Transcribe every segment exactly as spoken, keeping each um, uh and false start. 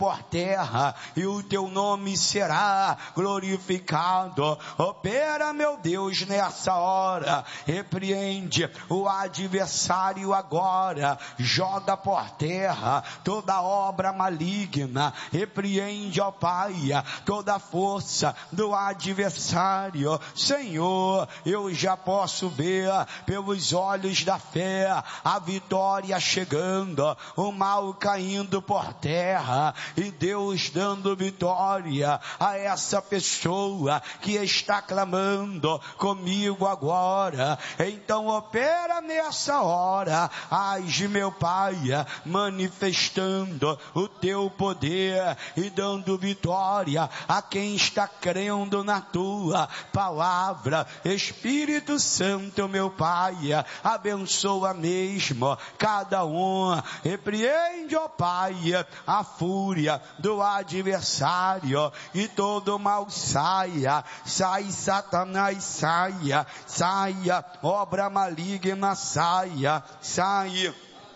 por terra, e o teu nome será glorificado. Opera, meu Deus, nessa hora, repreende o adversário agora, joga por terra toda obra maligna, repreende, ó Pai, toda força do adversário. Senhor, eu já posso ver pelos olhos da fé a vitória chegando, o mal caindo por terra, e Deus dando vitória a essa pessoa que está clamando comigo agora. Então opera nessa hora, age, meu Pai, manifestando o teu poder e dando vitória a quem está crendo na tua palavra. Espírito Santo, meu Pai, abençoa mesmo cada um, repreende, ó Pai, a fúria do adversário, e todo mal saia, sai Satanás, saia, saia, obra maligna, saia, saia,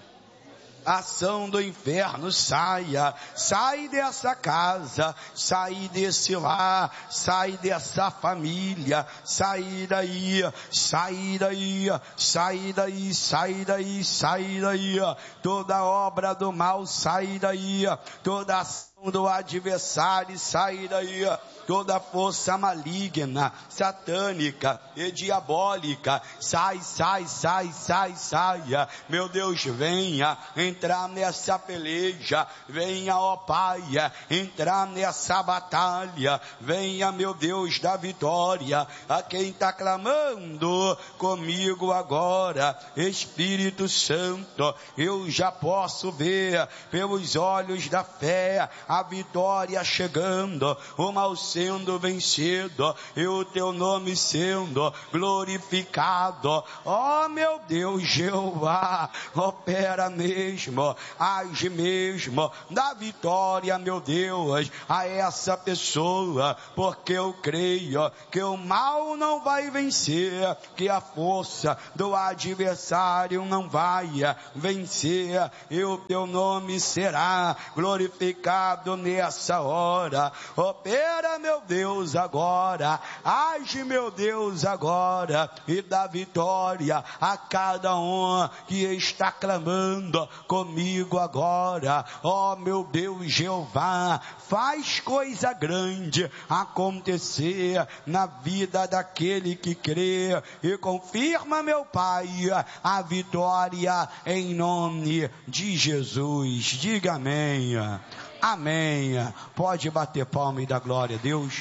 ação do inferno, saia, sai dessa casa, sai desse lar, sai dessa família, sai daí, sai daí, sai daí, sai daí, sai daí, toda obra do mal, sai daí, toda ação do adversário, sai daí, toda força maligna, satânica e diabólica, sai, sai, sai, sai, saia. Meu Deus, venha entrar nessa peleja, venha, ó Pai, entrar nessa batalha, venha, meu Deus, da vitória a quem está clamando comigo agora. Espírito Santo, eu já posso ver pelos olhos da fé a vitória chegando, o mal sendo vencido e o teu nome sendo glorificado. Ó meu Deus, Jeová, opera mesmo, age mesmo, dá vitória, meu Deus, a essa pessoa, porque eu creio que o mal não vai vencer, que a força do adversário não vai vencer, e o teu nome será glorificado nessa hora. Opera, meu Deus, agora, age, meu Deus, agora, e dá vitória a cada um que está clamando comigo agora. Ó meu Deus, Jeová, faz coisa grande acontecer na vida daquele que crê, e confirma, meu Pai, a vitória em nome de Jesus. Diga amém. Amém. Pode bater palma e dar glória a Deus.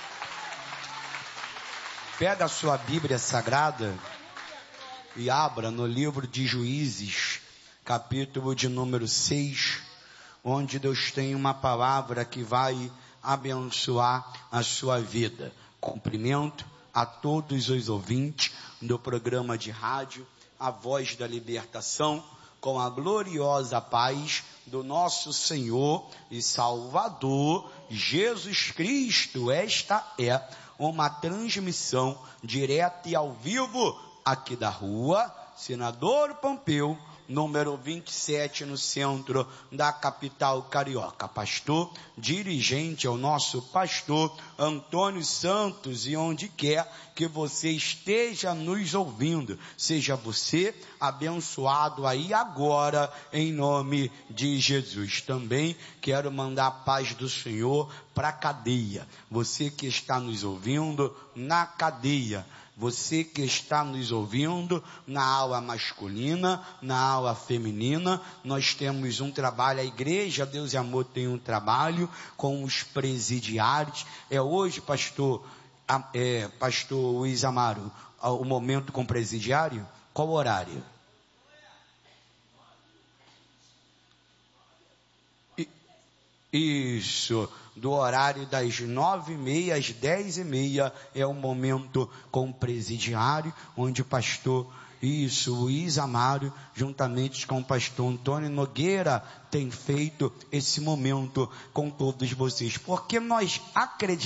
Pega a sua Bíblia Sagrada e abra no livro de Juízes, capítulo de número seis, onde Deus tem uma palavra que vai abençoar a sua vida. Cumprimento a todos os ouvintes do programa de rádio A Voz da Libertação, com a gloriosa paz do nosso Senhor e Salvador Jesus Cristo. Esta é uma transmissão direta e ao vivo aqui da rua Senador Pompeu, número vinte e sete, no centro da capital carioca. Pastor, dirigente é o nosso pastor Antônio Santos, e onde quer que você esteja nos ouvindo, seja você abençoado aí agora, em nome de Jesus. Também quero mandar a paz do Senhor para a cadeia. Você que está nos ouvindo na cadeia, você que está nos ouvindo na aula masculina, na aula feminina, nós temos um trabalho, a Igreja Deus e Amor tem um trabalho com os presidiários. É hoje, pastor, é, pastor Luiz Amaro, o momento com o presidiário? Qual o horário? Isso, do horário das nove e meia às dez e meia é o momento com o presidiário, onde o pastor, isso, Luiz Amaro, juntamente com o pastor Antônio Nogueira, tem feito esse momento com todos vocês, porque nós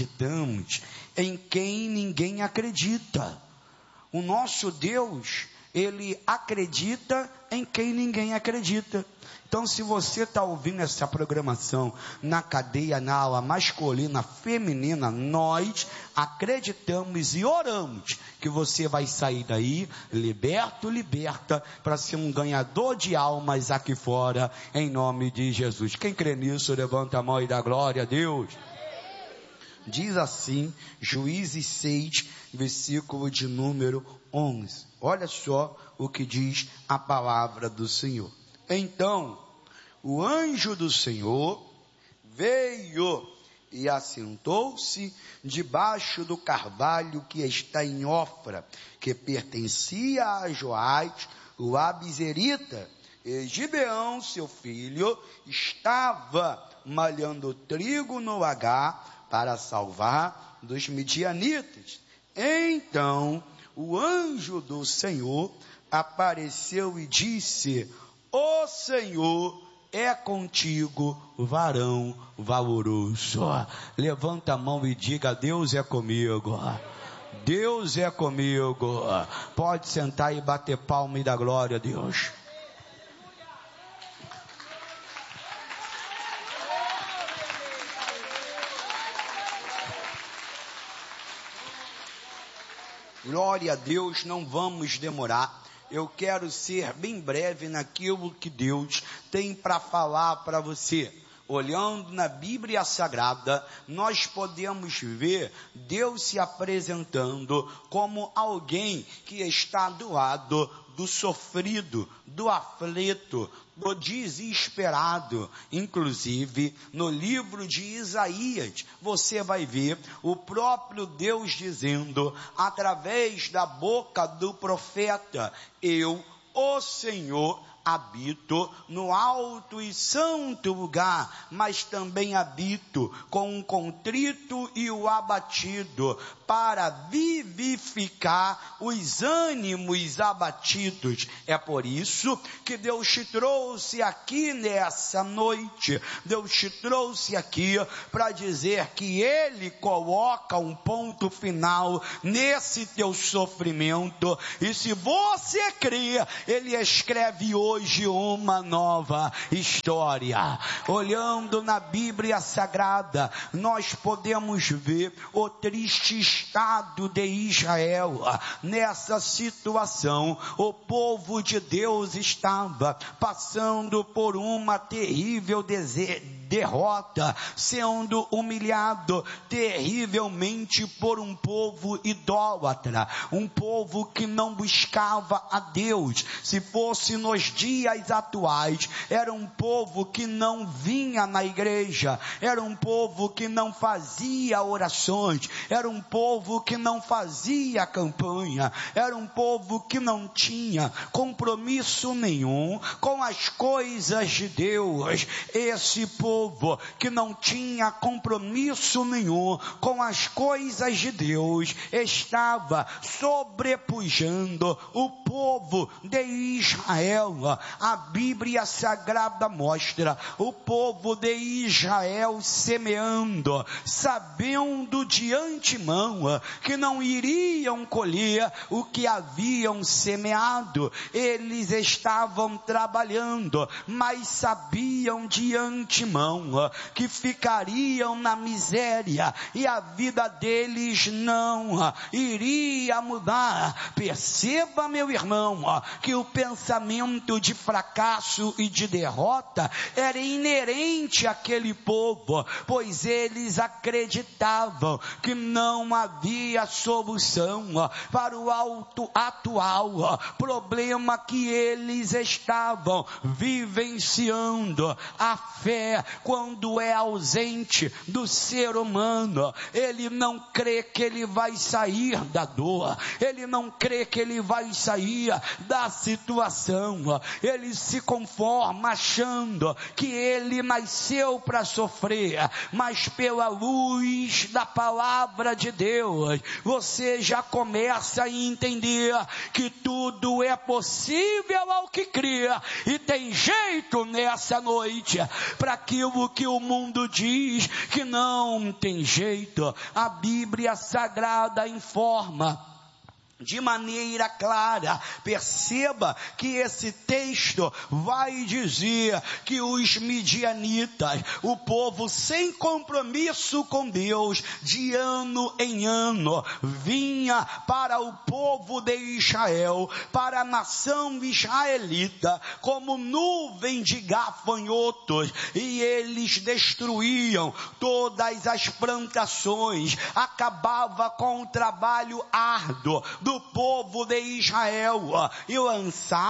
acreditamos em quem ninguém acredita. O nosso Deus, ele acredita em quem ninguém acredita. Então, se você está ouvindo essa programação na cadeia, na aula masculina, feminina, nós acreditamos e oramos que você vai sair daí liberto, liberta, para ser um ganhador de almas aqui fora, em nome de Jesus. Quem crê nisso, levanta a mão e dá glória a Deus. Diz assim, Juízes seis, versículo de número onze. Olha só o que diz a palavra do Senhor. Então, o anjo do Senhor veio e assentou-se debaixo do carvalho que está em Ofra, que pertencia a Joás, o abizerita. E Gibeão, seu filho, estava malhando trigo no lagar para salvar dos midianitas. Então, o anjo do Senhor apareceu e disse: o Senhor é contigo, varão valoroso. Levanta a mão e diga: Deus é comigo. Deus é comigo. Pode sentar e bater palma e dar glória a Deus. Glória a Deus, não vamos demorar. Eu quero ser bem breve naquilo que Deus tem para falar para você. Olhando na Bíblia Sagrada, nós podemos ver Deus se apresentando como alguém que está do lado do sofrido, do aflito, do desesperado. Inclusive, no livro de Isaías, você vai ver o próprio Deus dizendo, através da boca do profeta: eu, o Senhor, habito no alto e santo lugar, mas também habito com o contrito e o abatido, para vivificar os ânimos abatidos. É por isso que Deus te trouxe aqui nessa noite. Deus te trouxe aqui para dizer que Ele coloca um ponto final nesse teu sofrimento, e se você crê, Ele escreve hoje Hoje uma nova história. Olhando na Bíblia Sagrada, nós podemos ver o triste estado de Israel. Nessa situação, o povo de Deus estava passando por uma terrível desejo. derrota, sendo humilhado terrivelmente por um povo idólatra, um povo que não buscava a Deus. Se fosse nos dias atuais, era um povo que não vinha na igreja, era um povo que não fazia orações, era um povo que não fazia campanha, era um povo que não tinha compromisso nenhum com as coisas de Deus. Esse povo que não tinha compromisso nenhum com as coisas de Deus estava sobrepujando o povo de Israel. A Bíblia Sagrada mostra o povo de Israel semeando, sabendo de antemão que não iriam colher o que haviam semeado. Eles estavam trabalhando, mas sabiam de antemão que ficariam na miséria e a vida deles não iria mudar. Perceba, meu irmão, que o pensamento de fracasso e de derrota era inerente àquele povo, pois eles acreditavam que não havia solução para o alto atual problema que eles estavam vivenciando. A fé, quando é ausente do ser humano, ele não crê que ele vai sair da dor, ele não crê que ele vai sair da situação, ele se conforma achando que ele nasceu para sofrer, mas pela luz da palavra de Deus, você já começa a entender que tudo é possível ao que crê, e tem jeito nessa noite para aquilo que o mundo diz que não tem jeito. A Bíblia Sagrada informa de maneira clara. Perceba que esse texto vai dizer que os midianitas, o povo sem compromisso com Deus, de ano em ano, vinha para o povo de Israel, para a nação israelita, como nuvem de gafanhotos, e eles destruíam todas as plantações, acabava com o trabalho árduo do povo de Israel, e lançaram